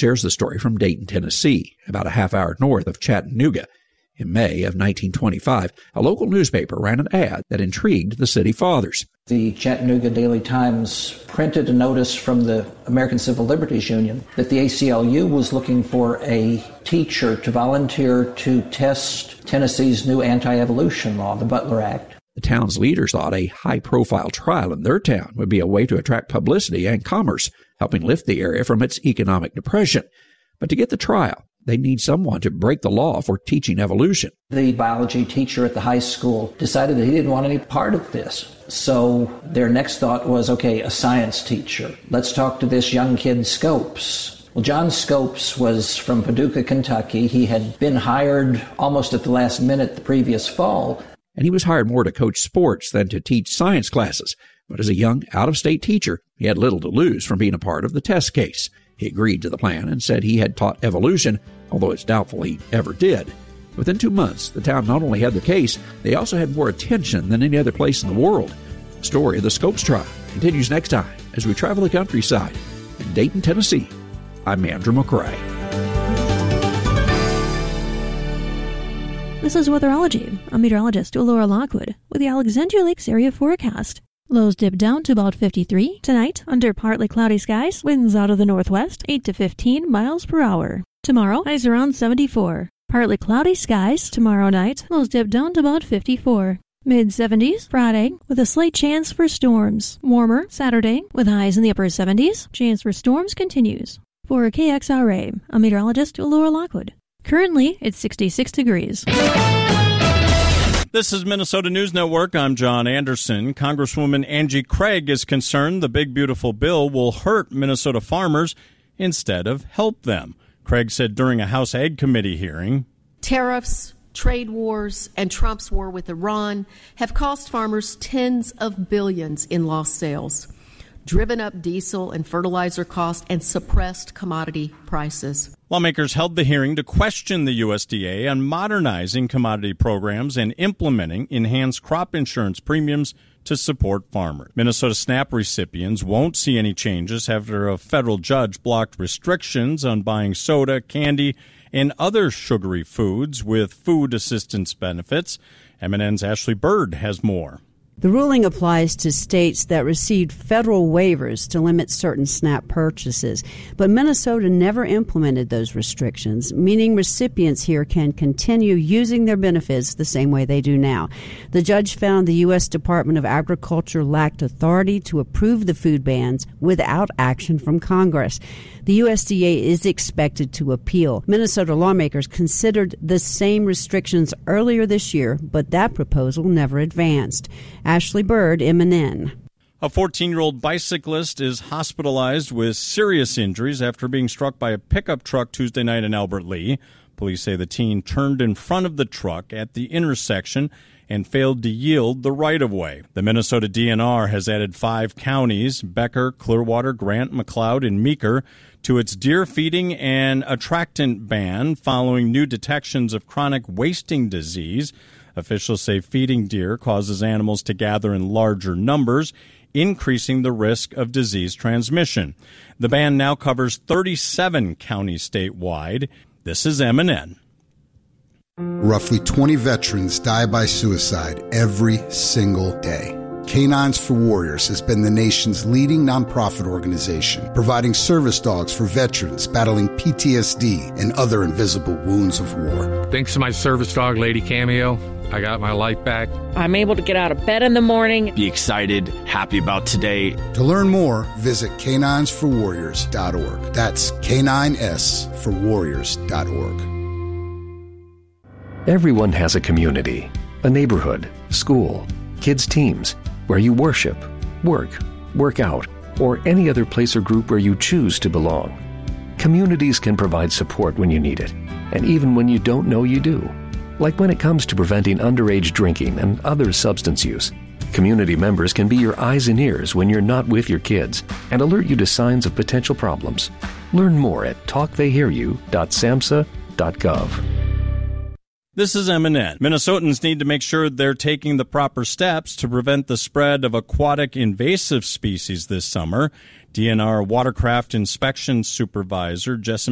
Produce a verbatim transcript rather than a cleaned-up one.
shares the story from Dayton, Tennessee, about a half hour north of Chattanooga. In May of nineteen twenty-five, a local newspaper ran an ad that intrigued the city fathers. The Chattanooga Daily Times printed a notice from the American Civil Liberties Union that the A C L U was looking for a teacher to volunteer to test Tennessee's new anti-evolution law, the Butler Act. The town's leaders thought a high-profile trial in their town would be a way to attract publicity and commerce, helping lift the area from its economic depression. But to get the trial, they need someone to break the law for teaching evolution. The biology teacher at the high school decided that he didn't want any part of this. So their next thought was, okay, a science teacher. Let's talk to this young kid, Scopes. Well, John Scopes was from Paducah, Kentucky. He had been hired almost at the last minute the previous fall. And he was hired more to coach sports than to teach science classes. But as a young, out-of-state teacher, he had little to lose from being a part of the test case. He agreed to the plan and said he had taught evolution, although it's doubtful he ever did. Within two months, the town not only had the case, they also had more attention than any other place in the world. The story of the Scopes trial continues next time as we travel the countryside. In Dayton, Tennessee, I'm Andrew McCrae. This is Weatherology. I'm meteorologist Laura Lockwood with the Alexandria Lakes area forecast. Lows dip down to about fifty-three. Tonight, under partly cloudy skies, winds out of the northwest, eight to fifteen miles per hour. Tomorrow, highs around seventy-four. Partly cloudy skies tomorrow night, lows dip down to about fifty-four. mid seventies Friday, with a slight chance for storms. Warmer Saturday, with highs in the upper seventies. Chance for storms continues. For K X R A, I'm meteorologist Laura Lockwood. Currently, it's sixty-six degrees. This is Minnesota News Network. I'm John Anderson. Congresswoman Angie Craig is concerned the big, beautiful bill will hurt Minnesota farmers instead of help them. Craig said during a House Ag Committee hearing, tariffs, trade wars, and Trump's war with Iran have cost farmers tens of billions in lost sales, driven up diesel and fertilizer costs, and suppressed commodity prices. Lawmakers held the hearing to question the U S D A on modernizing commodity programs and implementing enhanced crop insurance premiums to support farmers. Minnesota SNAP recipients won't see any changes after a federal judge blocked restrictions on buying soda, candy, and other sugary foods with food assistance benefits. M N N's Ashley Bird has more. The ruling applies to states that received federal waivers to limit certain SNAP purchases, but Minnesota never implemented those restrictions, meaning recipients here can continue using their benefits the same way they do now. The judge found the U S Department of Agriculture lacked authority to approve the food bans without action from Congress. The U S D A is expected to appeal. Minnesota lawmakers considered the same restrictions earlier this year, but that proposal never advanced. Ashley Bird, M N N. A fourteen-year-old bicyclist is hospitalized with serious injuries after being struck by a pickup truck Tuesday night in Albert Lea. Police say the teen turned in front of the truck at the intersection and failed to yield the right-of-way. The Minnesota D N R has added five counties, Becker, Clearwater, Grant, McLeod, and Meeker, to its deer feeding and attractant ban following new detections of chronic wasting disease. Officials say feeding deer causes animals to gather in larger numbers, increasing the risk of disease transmission. The ban now covers thirty-seven counties statewide. This is M N N. Roughly twenty veterans die by suicide every single day. Canines for Warriors has been the nation's leading nonprofit organization, providing service dogs for veterans battling P T S D and other invisible wounds of war. Thanks to my service dog, Lady Cameo, I got my life back. I'm able to get out of bed in the morning. Be excited, happy about today. To learn more, visit canines for warriors dot org. That's K nine S for warriors dot org. Everyone has a community, a neighborhood, school, kids' teams, where you worship, work, work out, or any other place or group where you choose to belong. Communities can provide support when you need it, and even when you don't know you do. Like when it comes to preventing underage drinking and other substance use. Community members can be your eyes and ears when you're not with your kids and alert you to signs of potential problems. Learn more at talk they hear you dot samhsa dot gov. This is M N N. Minnesotans need to make sure they're taking the proper steps to prevent the spread of aquatic invasive species this summer. D N R Watercraft Inspection Supervisor Jessica